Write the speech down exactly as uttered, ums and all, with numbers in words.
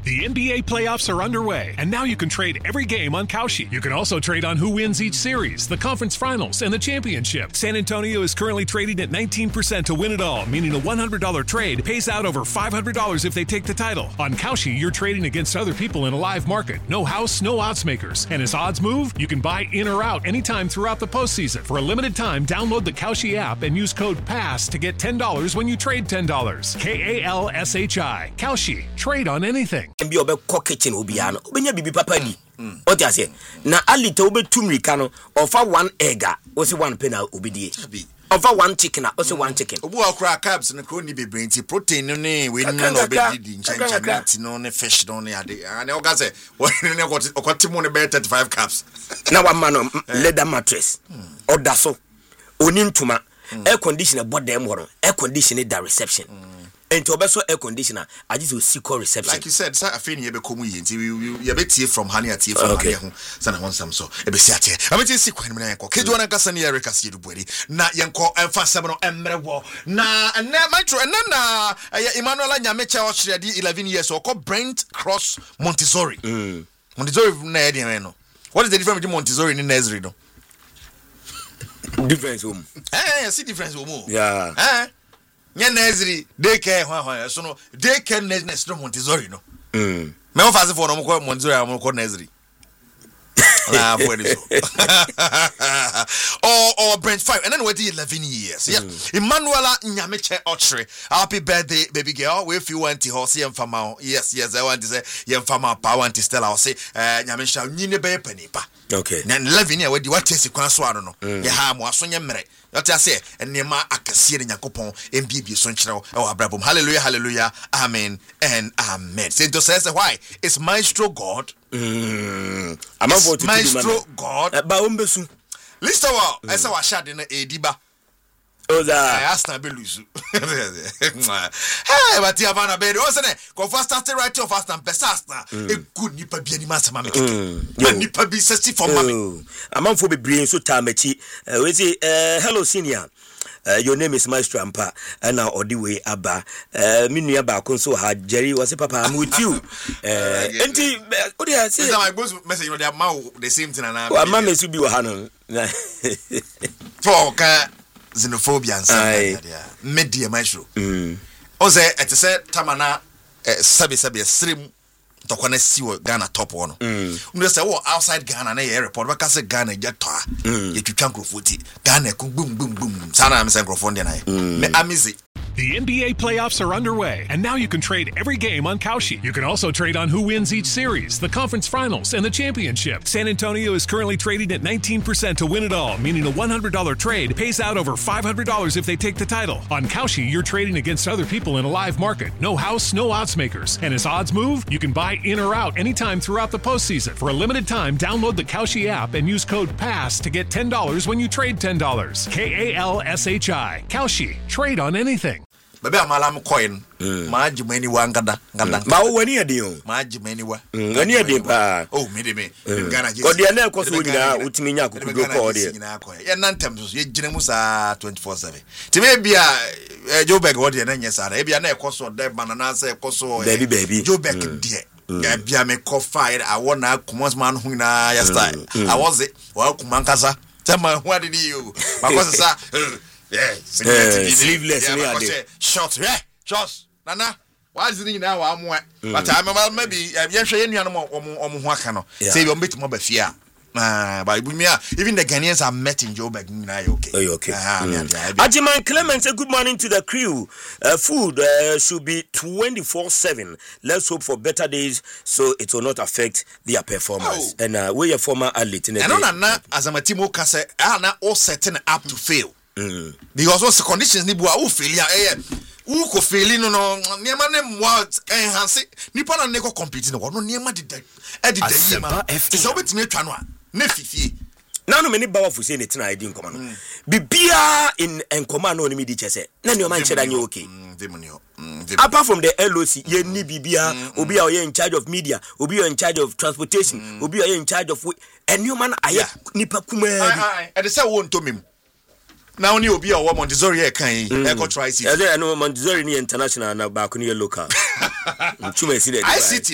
The N B A playoffs are underway, and now you can trade every game on Kalshi. You can also trade on who wins each series, the conference finals, and the championship. San Antonio is currently trading at nineteen percent to win it all, meaning a one hundred dollars trade pays out over five hundred dollars if they take the title. On Kalshi, you're trading against other people in a live market. No house, no odds makers. And as odds move, you can buy in or out anytime throughout the postseason. For a limited time, download the Kalshi app and use code PASS to get ten dollars when you trade ten dollars. K A L S H I. Kalshi. Trade on anything. Bi obe ko kitchen obiano obenya bibi papa di o ti ase na alita obetumri ka no ofa one egg o se one penal obedie ofa one chicken o se one chicken obu akra carbs na ko ni bebre nti protein no ne we no no obedidi nchancha no ne fish no ne ade and o ga say we ne okotimo ne be thirty-five carbs na wa ma no leather mattress oda so oni ntuma air conditioner bodem ho no air conditioner da reception and to obeso air conditioner I just will seek reception like you said sir afeni ye be komu yi nti ye be tie from honey atie from honey ho sana won sam so e be si atie ameti si kwan me yanko kejo na kasa ne Eric Asie dubuari na yanko emfa sem no emrewo na na metro na na Emmanuel Anyamecha o chire di eleven years o ko Brent Cross Montessori mm. Montessori na e dey no what is the difference between Montessori and nursery no difference um eh see difference um yeah eh nya nursery daycare ho ho so no daycare nursery no Montessori no mm me o fase for no mo Montessori am ko nursery na for this oh oh Brent five and then we did eleven years yeah mm. Emmanuel Nyameche Ochre happy birthday baby girl we feel want to horse yem fama yes yes I want to say yem fama pa want to stella I say eh Nyameche nyine be panipa okay then eleven years we di what test kwan so ado no ye ha mo aso nye mmere what I say enema akase ne Yakopon mbibie so nkyerɛ e abrabom hallelujah hallelujah amen and amen say to say why it's Maestro God mm it's Maestro God ba ombesu listen wa esa wa shade na ediba oza I asked na beluzu hey but ya bana be o se ne ko first start right of first and best na e good nipa bi ani masama me keke nipa bi sesi for mama amanfo be brain so tamachi we say hello senior Uh, your name is Maestro Ampa and now all the way aba uh minua ba kon so ha Jerry was papa I'm with you uh enti what do I say my boss message you dey ma the same thing na o ama me su bi wo ha no for ka xenophobia and stuff there media Maestro mm o say et say tamana sabi sabi stream to kwana siwo Ghana top one no say wo outside Ghana na ye report ba ka say Ghana jeto a ye twitwa nkrofoti Ghana ku bum bum bum sana am say nkrofo ndi na me amizi. The N B A playoffs are underway, and now you can trade every game on Kalshi. You can also trade on who wins each series, the conference finals, and the championship. San Antonio is currently trading at nineteen percent to win it all, meaning a one hundred dollars trade pays out over five hundred dollars if they take the title. On Kalshi, you're trading against other people in a live market. No house, no odds makers. And as odds move, you can buy in or out anytime throughout the postseason. For a limited time, download the Kalshi app and use code PASS to get ten dollars when you trade ten dollars. K A L S H I. Kalshi. Trade on anything. Bebe amalam coin ma jimani wa ngada ngada ma wo wani ade o ma jimani wa wani ade pa oh me de me Ghana je ko de na ko so nyina utimi nya kokudo ko de ye nantem so ye gine mu sa twenty-four seven ti me bia Joburg wo de na nya sa e bia na e ko so de banana sa e ko so baby baby Joburg de ya bia me ko fire I wanna commence man hu na ya style I was it wa kumankasa tema hu ade di you because sa yeah, sleeveless yeah, yeah short yeah short nana why is it now am but I remember maybe yeah hwe yenu no omo ho aka no say you meet mo ba fia ah but even the Ghanaians are met in Joburg na okay oh okay Ajiman Clement say good morning to the crew. Uh, food uh, should be twenty-four seven. Let's hope for better days so it will not affect their performance. Oh. And uh, we are former athlete in the and na as a team ka say ah na all setting up to fail. Mm. Because what's the conditions ni bua u failure eh u ko faili no no niema ne mwa enhance nipa na ne ko compete no no niema de de e de de yema so betimi atwa no a na fifie na no me ni bawa fu say ne tena edi nkoma no bibia in nkoma no ni mi di chese na ne o man cheda nye okay apart from the L O C ye ni bibia obi a in charge of media obi a in charge of transportation obi a in charge of and you man aye nipa kuma e de say won to mem now ni obi a wo Montessori e kan yi e go try city e no Montessori ni international na ba ko ni local chuma si de I C T